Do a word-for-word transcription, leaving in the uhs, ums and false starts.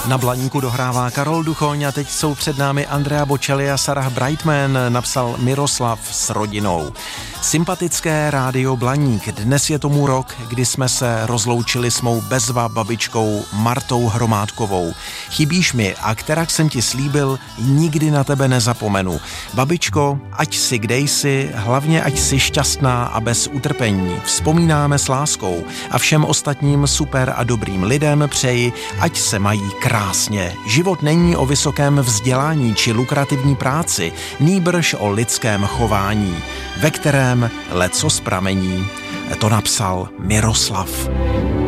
Na Blaníku dohrává Karol Duchoň a teď jsou před námi Andrea Bocelli a Sarah Brightman, napsal Miroslav s rodinou. Sympatické rádio Blaník, dnes je tomu rok, kdy jsme se rozloučili s mou bezva babičkou Martou Hromádkovou. Chybíš mi a kterak jsem ti slíbil, nikdy na tebe nezapomenu. Babičko, ať si kde jsi, hlavně ať jsi šťastná a bez utrpení. Vzpomínáme s láskou a všem ostatním super a dobrým lidem přeji, ať se mají krásně. Život není o vysokém vzdělání či lukrativní práci, nýbrž o lidském chování, ve kterém lecos pramení. To napsal Miroslav.